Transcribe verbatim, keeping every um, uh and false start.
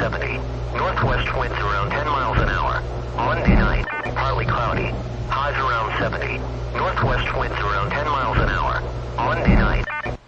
seventy. Northwest winds around ten miles an hour. Monday night, partly cloudy. Highs around seventy. Northwest winds around ten miles an hour. Monday night.